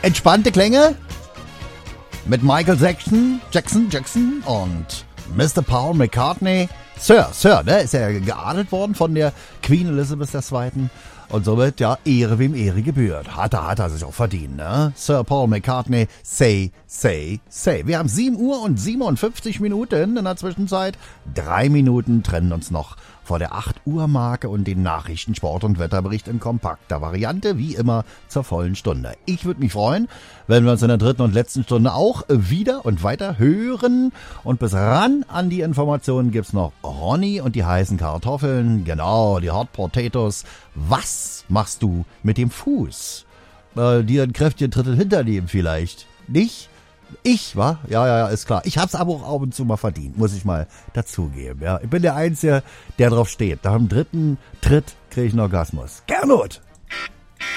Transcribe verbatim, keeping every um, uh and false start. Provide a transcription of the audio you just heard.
entspannte Klänge mit Michael Jackson, Jackson, Jackson und Mister Paul McCartney. Sir, Sir, ne, ist ja geadelt worden von der Queen Elizabeth der Zweiten. Und somit, ja, Ehre wem Ehre gebührt. Hat er, hat er sich auch verdient, ne? Sir Paul McCartney, say, say, say. Wir haben sieben Uhr und siebenundfünfzig Minuten in der Zwischenzeit. Drei Minuten trennen uns noch vor der acht Uhr Marke und den Nachrichten, Sport und Wetterbericht in kompakter Variante, wie immer zur vollen Stunde. Ich würde mich freuen, wenn wir uns in der dritten und letzten Stunde auch wieder und weiter hören. Und bis ran an die Informationen gibt's noch Ronny und die heißen Kartoffeln. Genau, die Hot Potatoes. Was machst du mit dem Fuß? Äh, dir ein kräftigen Drittel hinternehmen vielleicht. Nicht? Ich, wa? Ja, ja, ja, ist klar. Ich hab's aber auch ab und zu mal verdient, muss ich mal dazugeben. Ja, ich bin der Einzige, der drauf steht. Nach dem dritten Tritt kriege ich einen Orgasmus. Gernot!